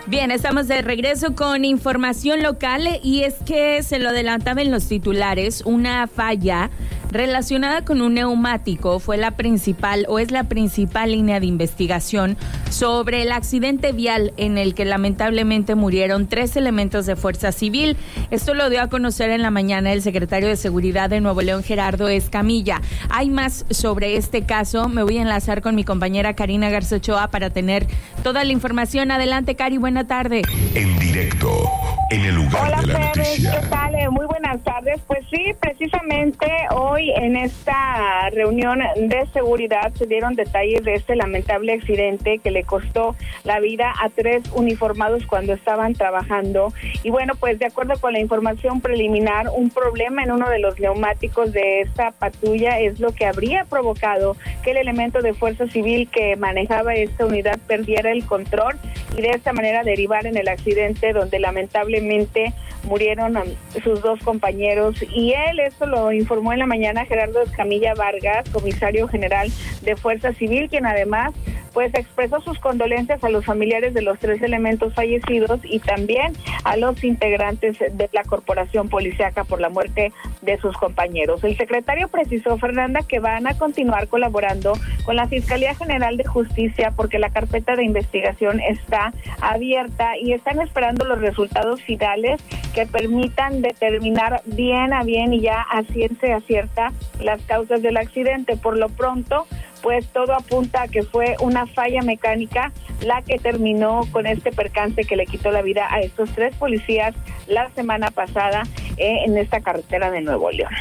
Bien, estamos de regreso con información local y es que se lo adelantaba en los titulares, una falla relacionada con un neumático fue la principal o es la principal línea de investigación sobre el accidente vial en el que lamentablemente murieron 3 elementos de Fuerza Civil. Esto lo dio a conocer en la mañana el secretario de Seguridad de Nuevo León, Gerardo Escamilla. Hay más sobre este caso. Me voy a enlazar con mi compañera Karina Garza Ochoa para tener toda la información. Adelante, Cari, buena tarde. En directo, en el lugar de la noticia. ¿Qué tal? Muy buenas tardes. Pues sí, precisamente hoy en esta reunión de seguridad se dieron detalles de este lamentable accidente que le costó la vida a 3 uniformados cuando estaban trabajando. Y bueno, pues de acuerdo con la información preliminar, un problema en uno de los neumáticos de esta patrulla es lo que habría provocado que el elemento de Fuerza Civil que manejaba esta unidad perdiera el control y de esta manera derivar en el accidente donde lamentablemente murieron sus 2 compañeros. Y esto lo informó en la mañana Gerardo Escamilla Vargas, comisario general de Fuerza Civil, quien además pues expresó sus condolencias a los familiares de los 3 elementos fallecidos y también a los integrantes de la corporación policíaca por la muerte de sus compañeros. El secretario precisó, Fernanda, que van a continuar colaborando con la Fiscalía General de Justicia porque la carpeta de investigación está abierta y están esperando los resultados finales que permitan determinar bien a bien y ya a ciencia cierta las causas del accidente. Por lo pronto, pues todo apunta a que fue una falla mecánica la que terminó con este percance que le quitó la vida a estos 3 policías la semana pasada en esta carretera de Nuevo León.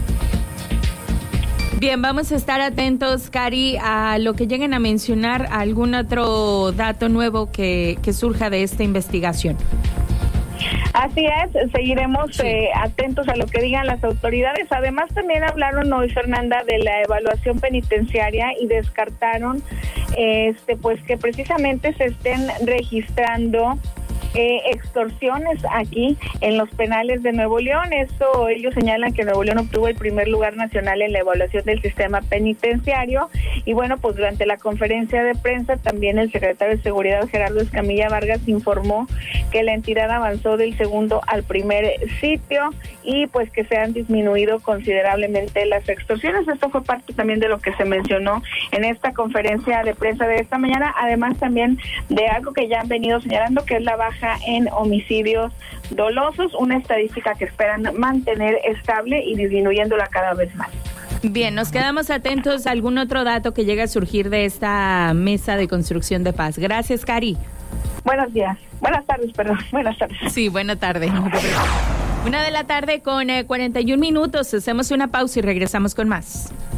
Bien, vamos a estar atentos, Cari, a lo que lleguen a mencionar, algún otro dato nuevo que surja de esta investigación. Así es, seguiremos atentos a lo que digan las autoridades. Además, también hablaron hoy, Fernanda, de la evaluación penitenciaria y descartaron pues que precisamente se estén registrando extorsiones aquí en los penales de Nuevo León. Esto ellos señalan que Nuevo León obtuvo el primer lugar nacional en la evaluación del sistema penitenciario y bueno, pues durante la conferencia de prensa también el secretario de Seguridad Gerardo Escamilla Vargas informó que la entidad avanzó del segundo al primer sitio y pues que se han disminuido considerablemente las extorsiones. Esto fue parte también de lo que se mencionó en esta conferencia de prensa de esta mañana, además también de algo que ya han venido señalando, que es la baja en homicidios dolosos, una estadística que esperan mantener estable y disminuyéndola cada vez más. Bien, nos quedamos atentos a algún otro dato que llegue a surgir de esta mesa de construcción de paz. Gracias, Cari. Buenos días. Buenas tardes, perdón. Buenas tardes. Sí, buena tarde. 1:00 p.m. con 41 minutos. Hacemos una pausa y regresamos con más.